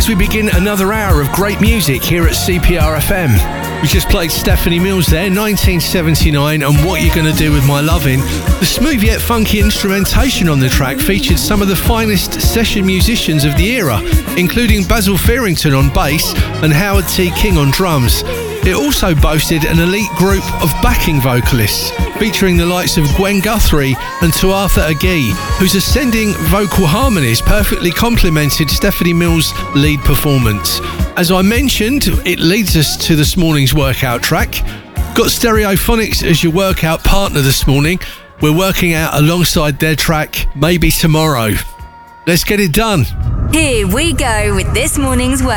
As we begin another hour of great music here at CPR FM. We just played Stephanie Mills there, 1979, and What You Gonna Do With My Lovin'. The smooth yet funky instrumentation on the track featured some of the finest session musicians of the era, including Basil Fearington on bass and Howard T. King on drums. It also boasted an elite group of backing vocalists, featuring the likes of Gwen Guthrie and Tuatha Agee, whose ascending vocal harmonies perfectly complemented Stephanie Mills' lead performance. As I mentioned, it leads us to this morning's workout track. Got Stereophonics as your workout partner this morning. We're working out alongside their track, Maybe Tomorrow. Let's get it done. Here we go with this morning's workout.